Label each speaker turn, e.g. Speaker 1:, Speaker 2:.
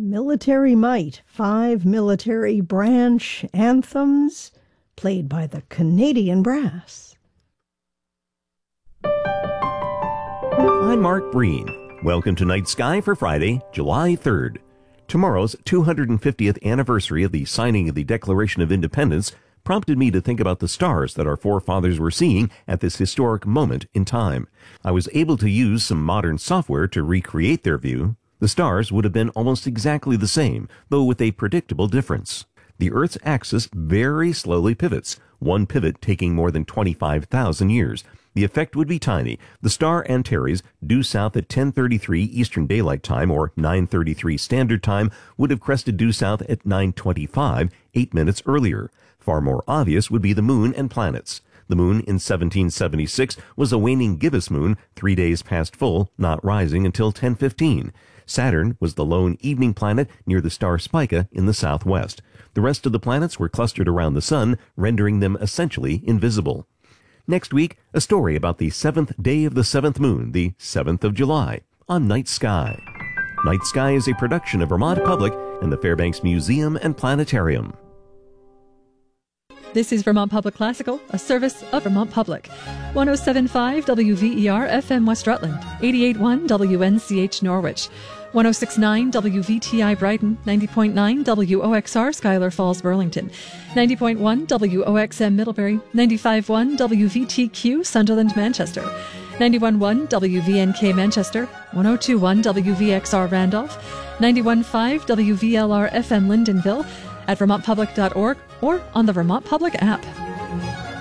Speaker 1: Military Might, 5 military branch anthems played by the Canadian Brass.
Speaker 2: I'm Mark Breen. Welcome to Night Sky for Friday, July 3rd. Tomorrow's 250th anniversary of the signing of the Declaration of Independence prompted me to think about the stars that our forefathers were seeing at this historic moment in time. I was able to use some modern software to recreate their view. The stars would have been almost exactly the same, though with a predictable difference. The Earth's axis very slowly pivots, one pivot taking more than 25,000 years. The effect would be tiny. The star Antares, due south at 10:33 Eastern Daylight Time or 9:33 Standard Time, would have crested due south at 9:25, 8 minutes earlier. Far more obvious would be the moon and planets. The moon in 1776 was a waning gibbous moon, 3 days past full, not rising until 10:15. Saturn was the lone evening planet near the star Spica in the southwest. The rest of the planets were clustered around the sun, rendering them essentially invisible. Next week, a story about the 7th day of the 7th moon, the 7th of July, on Night Sky. Night Sky is a production of Vermont Public and the Fairbanks Museum and Planetarium.
Speaker 3: This is Vermont Public Classical, a service of Vermont Public. 107.5 WVER FM West Rutland, 88.1 WNCH Norwich, 106.9 WVTI Brighton, 90.9 WOXR Schuyler Falls Burlington, 90.1 WOXM Middlebury, 95.1 WVTQ Sunderland Manchester, 91.1 WVNK Manchester, 102.1 WVXR Randolph, 91.5 WVLR FM Lyndonville, at vermontpublic.org or on the Vermont Public app.